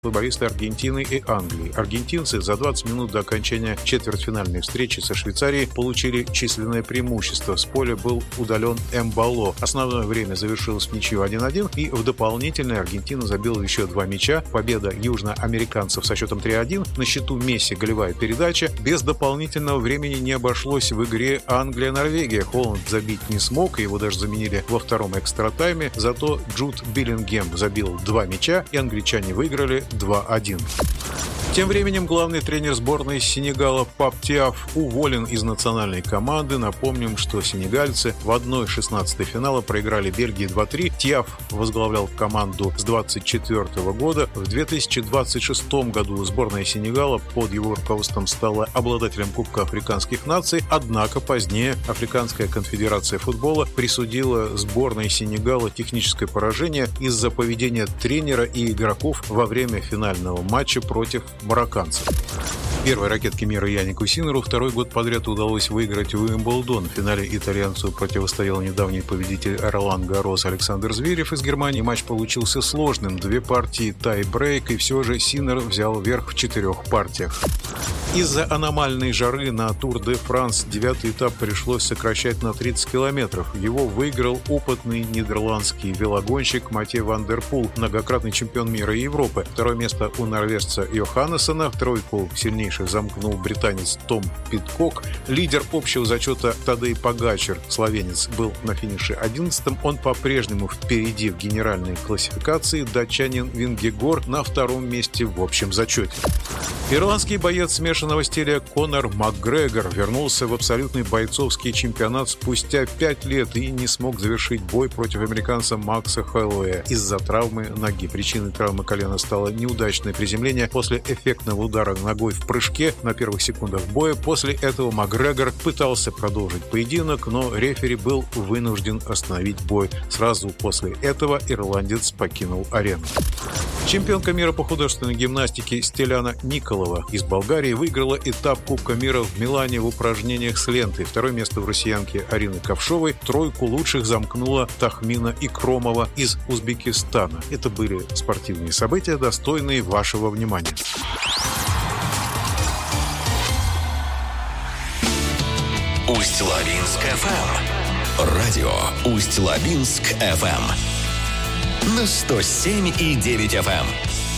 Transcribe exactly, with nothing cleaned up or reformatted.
футболисты Аргентины и Англии. Аргентинцы за двадцать минут до окончания четвертьфинальной встречи со Швейцарией получили численное преимущество. С поля был удален Эмбало. Основное время завершилось в ничью один-один, и в дополнительной Аргентина забила еще два мяча. Победа южноамериканцев со счетом три-один. На счету Месси голевая передача. Без дополнительного времени не обошлось в игре Англия-Норвегия. Холланд забить не смог, его даже заменили во втором экстра-тайме. Зато Джуд Беллингем забил два мяча, и англичане выиграли два-один. Тем временем главный тренер сборной Сенегала Пап Тиаф уволен из национальной команды. Напомним, что сенегальцы в одной шестнадцатой финала проиграли Бельгии два-три. Тиаф возглавлял команду с двадцать четвёртого года. В две тысячи двадцать шестом году сборная Сенегала под его руководством стала обладателем Кубка африканских наций. Однако позднее Африканская конфедерация футбола присудила сборной Сенегала техническое поражение из-за поведения тренера и игроков во время финального матча против марокканцев. Первой ракетке мира Янику Синнеру второй год подряд удалось выиграть Уимблдон. В финале итальянцу противостоял недавний победитель Ролан Гаррос Александр Зверев из Германии. Матч получился сложным. Две партии тай-брейк, и все же Синнер взял верх в четырех партиях. Из-за аномальной жары на Тур де Франс девятый этап пришлось сокращать на тридцать километров. Его выиграл опытный нидерландский велогонщик Матье ван дер Пул, многократный чемпион мира и Европы. Второе место у норвежца Йоханнесена. В тройку сильнейших замкнул британец Том Питкок. Лидер общего зачета Тадей Погачар, словенец, был на финише одиннадцатым. Он по-прежнему впереди в генеральной классификации. Датчанин Вингегор на втором месте в общем зачете. Ирландский боец смешанного стиля Конор Макгрегор вернулся в абсолютный бойцовский чемпионат спустя пять лет и не смог завершить бой против американца Макса Хэллоуэя из-за травмы ноги. Причиной травмы колена стало неудачное приземление после эффектного удара ногой в прыжке на первых секундах боя. После этого Макгрегор пытался продолжить поединок, но рефери был вынужден остановить бой. Сразу после этого ирландец покинул арену. Чемпионка мира по художественной гимнастике Стеляна Николова из Болгарии выиграла этап Кубка мира в Милане в упражнениях с лентой. Второе место у россиянки Арины Ковшовой. Тройку лучших замкнула Тахмина Икромова из Узбекистана. Это были спортивные события, достойные вашего внимания. Усть-Лабинск эф эм. Радио Усть-Лабинск эф эм. На сто семь и девять эф эм.